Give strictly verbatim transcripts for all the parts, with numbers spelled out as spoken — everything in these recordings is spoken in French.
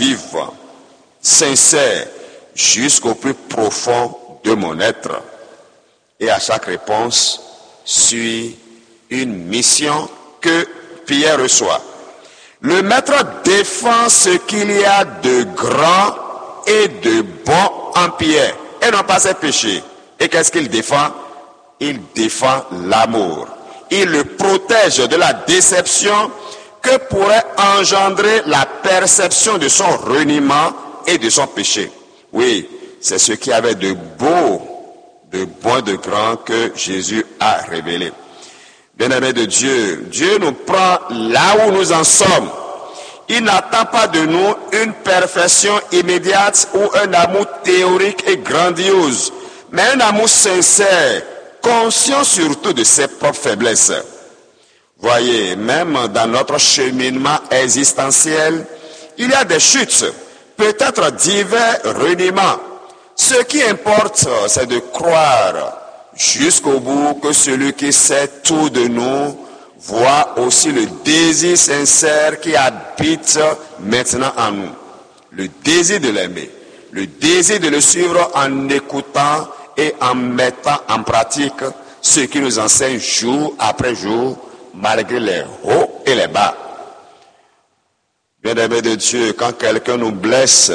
vive, sincère, jusqu'au plus profond de mon être. Et à chaque réponse suit une mission que Pierre reçoit. Le maître défend ce qu'il y a de grand et de bon en Pierre, et non pas ses péchés. Et qu'est-ce qu'il défend? Il défend l'amour. Il le protège de la déception que pourrait engendrer la perception de son reniement et de son péché. Oui, c'est ce qu'il y avait de beau, de bon, de grand que Jésus a révélé. Bien-aimés de Dieu, Dieu nous prend là où nous en sommes. Il n'attend pas de nous une perfection immédiate ou un amour théorique et grandiose, mais un amour sincère, conscient surtout de ses propres faiblesses. Voyez, même dans notre cheminement existentiel, il y a des chutes, peut-être divers reniements. Ce qui importe, c'est de croire jusqu'au bout que celui qui sait tout de nous voit aussi le désir sincère qui habite maintenant en nous. Le désir de l'aimer, le désir de le suivre en écoutant et en mettant en pratique ce qui nous enseigne jour après jour, malgré les hauts et les bas. Bien-aimés de Dieu, quand quelqu'un nous blesse,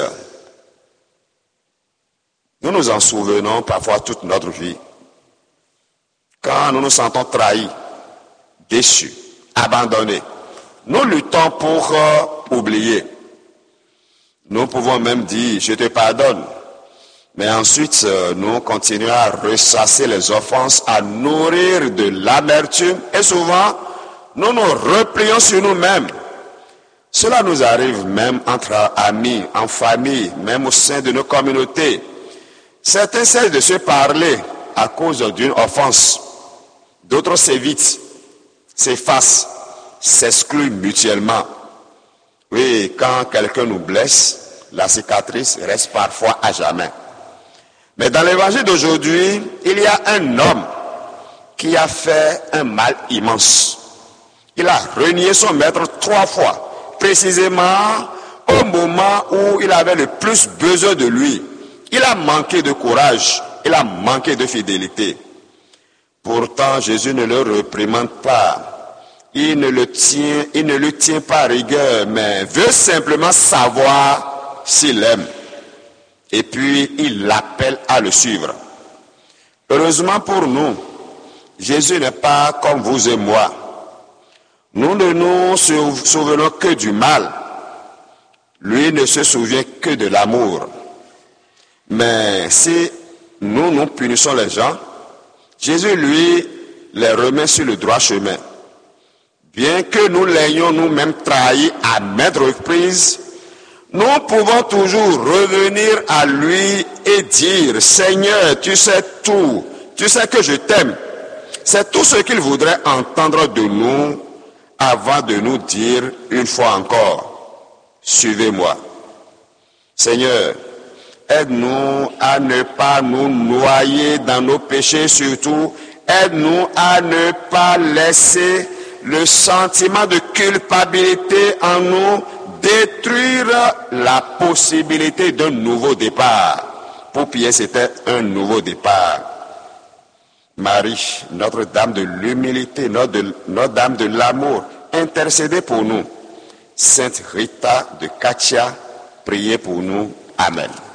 nous nous en souvenons parfois toute notre vie. Quand nous nous sentons trahis, déçus, abandonnés, nous luttons pour euh, oublier. Nous pouvons même dire, je te pardonne. Mais ensuite, euh, nous continuons à ressasser les offenses, à nourrir de l'amertume. Et souvent, nous nous replions sur nous-mêmes. Cela nous arrive même entre amis, en famille, même au sein de nos communautés. Certains cessent de se parler à cause d'une offense. D'autres s'évitent, s'effacent, s'excluent mutuellement. Oui, quand quelqu'un nous blesse, la cicatrice reste parfois à jamais. Mais dans l'évangile d'aujourd'hui, il y a un homme qui a fait un mal immense. Il a renié son maître trois fois, précisément au moment où il avait le plus besoin de lui. Il a manqué de courage, il a manqué de fidélité. Pourtant, Jésus ne le réprimande pas. Il ne le tient, il ne le tient pas à rigueur, mais veut simplement savoir s'il aime. Et puis, il l'appelle à le suivre. Heureusement pour nous, Jésus n'est pas comme vous et moi. Nous ne nous souvenons que du mal. Lui ne se souvient que de l'amour. Mais si nous, nous punissons les gens, Jésus, lui, les remet sur le droit chemin. Bien que nous l'ayons nous-mêmes trahi à maintes reprises, nous pouvons toujours revenir à lui et dire, Seigneur, tu sais tout, tu sais que je t'aime. C'est tout ce qu'il voudrait entendre de nous avant de nous dire une fois encore, suivez-moi. Seigneur, aide-nous à ne pas nous noyer dans nos péchés, surtout aide-nous à ne pas laisser le sentiment de culpabilité en nous détruire la possibilité d'un nouveau départ. Pour Pierre, c'était un nouveau départ. Marie, Notre-Dame de l'humilité, Notre-Dame de l'amour, intercédez pour nous. Sainte Rita de Katia, priez pour nous. Amen.